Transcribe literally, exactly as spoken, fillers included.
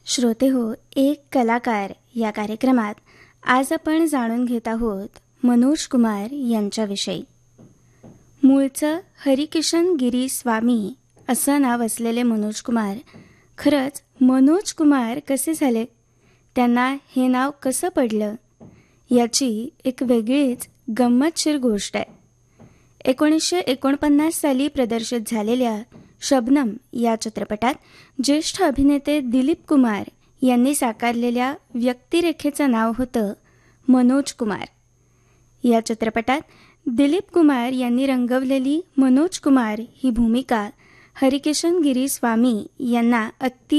श्रोते हो, एक कलाकार या कार्यक्रमात आज आपण जाणून घेत आहोत मनोज कुमार यांच्याविषयी. मूळचं हरिकिशन गिरी स्वामी असं नाव असलेले मनोज कुमार खरंच मनोज कुमार कसे झाले, त्यांना हे नाव कसं पडलं, याची एक वेगळीच गंमतशीर गोष्ट आहे. एकोणीसशे एकोणपन्नास साली प्रदर्शित झालेल्या शबनम या चित्रपटात ज्येष्ठ अभिनेते दिलीप कुमार यांनी साकारलेल्या व्यक्तिरेखेचं नाव होतं मनोज कुमार. या चित्रपटात दिलीप कुमार यांनी रंगवलेली मनोज कुमार ही भूमिका हरिकिशन गिरी स्वामी यांना अति